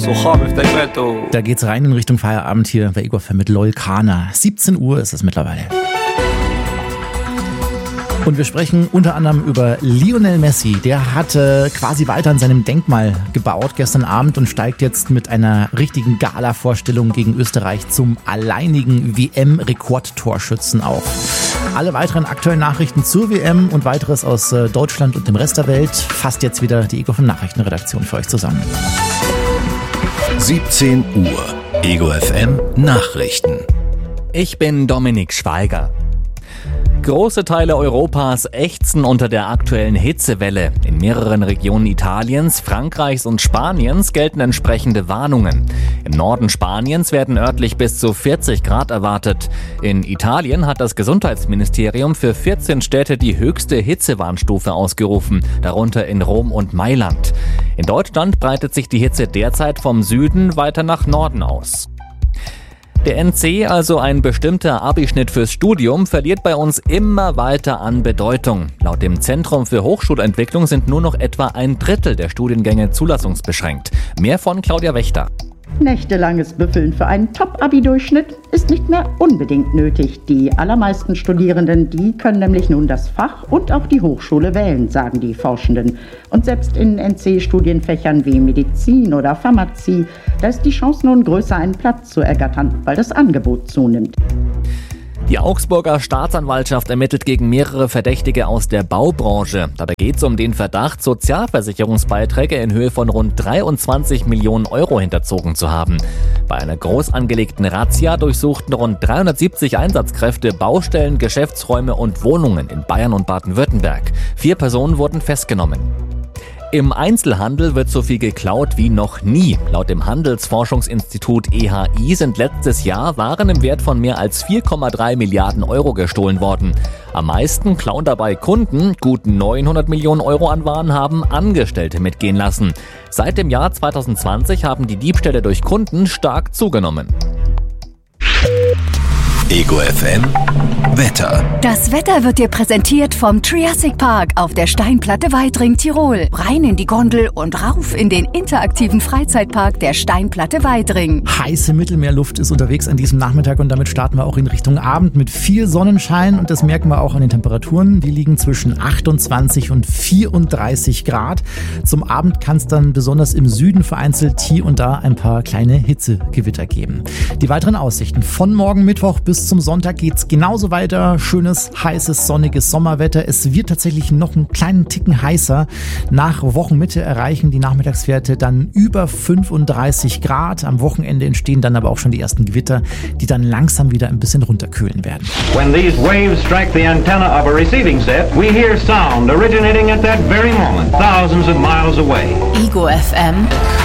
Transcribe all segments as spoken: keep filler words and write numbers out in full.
Da geht's rein in Richtung Feierabend hier bei Ego F M mit Lolkana. siebzehn Uhr ist es mittlerweile. Und wir sprechen unter anderem über Lionel Messi. Der hat äh, quasi weiter an seinem Denkmal gebaut gestern Abend und steigt jetzt mit einer richtigen Gala-Vorstellung gegen Österreich zum alleinigen W M-Rekordtorschützen auf. Alle weiteren aktuellen Nachrichten zur W M und weiteres aus äh, Deutschland und dem Rest der Welt fasst jetzt wieder die Ego F M Nachrichtenredaktion für euch zusammen. siebzehn Uhr. Ego F M Nachrichten. Ich bin Dominik Schweiger. Große Teile Europas ächzen unter der aktuellen Hitzewelle. In mehreren Regionen Italiens, Frankreichs und Spaniens gelten entsprechende Warnungen. Im Norden Spaniens werden örtlich bis zu vierzig Grad erwartet. In Italien hat das Gesundheitsministerium für vierzehn Städte die höchste Hitzewarnstufe ausgerufen, darunter in Rom und Mailand. In Deutschland breitet sich die Hitze derzeit vom Süden weiter nach Norden aus. Der N C, also ein bestimmter Abischnitt fürs Studium, verliert bei uns immer weiter an Bedeutung. Laut dem Zentrum für Hochschulentwicklung sind nur noch etwa ein Drittel der Studiengänge zulassungsbeschränkt. Mehr von Claudia Wächter. Nächtelanges Büffeln für einen Top-Abi-Durchschnitt ist nicht mehr unbedingt nötig. Die allermeisten Studierenden, die können nämlich nun das Fach und auch die Hochschule wählen, sagen die Forschenden. Und selbst in N C-Studienfächern wie Medizin oder Pharmazie, da ist die Chance nun größer, einen Platz zu ergattern, weil das Angebot zunimmt. Die Augsburger Staatsanwaltschaft ermittelt gegen mehrere Verdächtige aus der Baubranche. Dabei geht es um den Verdacht, Sozialversicherungsbeiträge in Höhe von rund dreiundzwanzig Millionen Euro hinterzogen zu haben. Bei einer groß angelegten Razzia durchsuchten rund dreihundertsiebzig Einsatzkräfte Baustellen, Geschäftsräume und Wohnungen in Bayern und Baden-Württemberg. Vier Personen wurden festgenommen. Im Einzelhandel wird so viel geklaut wie noch nie. Laut dem Handelsforschungsinstitut E H I sind letztes Jahr Waren im Wert von mehr als vier Komma drei Milliarden Euro gestohlen worden. Am meisten klauen dabei Kunden. Gut neunhundert Millionen Euro an Waren haben Angestellte mitgehen lassen. Seit dem Jahr zwanzig zwanzig haben die Diebstähle durch Kunden stark zugenommen. Ego F M Wetter. Das Wetter wird dir präsentiert vom Triassic Park auf der Steinplatte Weidring, Tirol. Rein in die Gondel und rauf in den interaktiven Freizeitpark der Steinplatte Weidring. Heiße Mittelmeerluft ist unterwegs an diesem Nachmittag und damit starten wir auch in Richtung Abend mit viel Sonnenschein und das merken wir auch an den Temperaturen. Die liegen zwischen achtundzwanzig und vierunddreißig Grad. Zum Abend kann es dann besonders im Süden vereinzelt hier und da ein paar kleine Hitzegewitter geben. Die weiteren Aussichten von morgen Mittwoch bis zum Sonntag geht's genauso weiter. Schönes, heißes, sonniges Sommerwetter. Es wird tatsächlich noch einen kleinen Ticken heißer. Nach Wochenmitte erreichen die Nachmittagswerte dann über fünfunddreißig Grad. Am Wochenende entstehen dann aber auch schon die ersten Gewitter, die dann langsam wieder ein bisschen runterkühlen werden. When these waves strike the antenna of a receiving set, we hear sound originating at that very moment, thousands of miles away. Ego F M.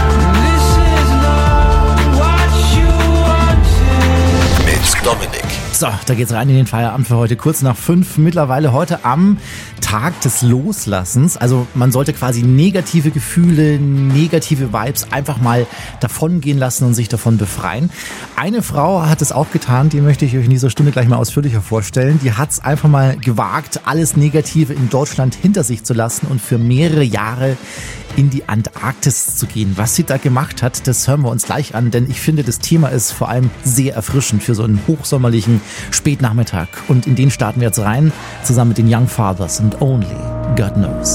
Dominik. So, da geht's rein in den Feierabend für heute, kurz nach fünf. Mittlerweile heute am Tag des Loslassens. Also man sollte quasi negative Gefühle, negative Vibes einfach mal davon gehen lassen und sich davon befreien. Eine Frau hat es auch getan, die möchte ich euch in dieser Stunde gleich mal ausführlicher vorstellen. Die hat es einfach mal gewagt, alles Negative in Deutschland hinter sich zu lassen und für mehrere Jahre in die Antarktis zu gehen. Was sie da gemacht hat, das hören wir uns gleich an, denn ich finde, das Thema ist vor allem sehr erfrischend für so einen hochsommerlichen Spätnachmittag. Und in den starten wir jetzt rein, zusammen mit den Young Fathers und Only God Knows.